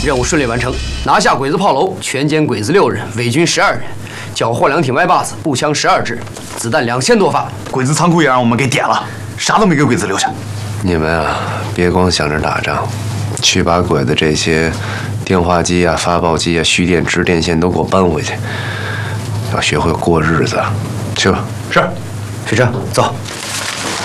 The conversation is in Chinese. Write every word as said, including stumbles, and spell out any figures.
任务顺利完成，拿下鬼子炮楼，全歼鬼子六人，伪军十二人，缴获两挺歪把子，步枪十二支，子弹两千多发。 鬼子仓库也让我们给点了，啥都没给鬼子留下。 你们啊，别光想着打仗，去把鬼子这些电话机啊、发报机啊、蓄电池、电线都给我搬回去。要学会过日子，去吧。 是，水车，走。